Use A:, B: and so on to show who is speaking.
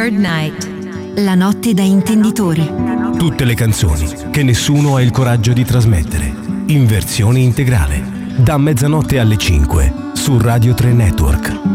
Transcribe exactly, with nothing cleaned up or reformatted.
A: Third Night. La notte da intenditori.
B: Tutte le canzoni che nessuno ha il coraggio di trasmettere, in versione integrale, da mezzanotte alle cinque su Radio tre Network.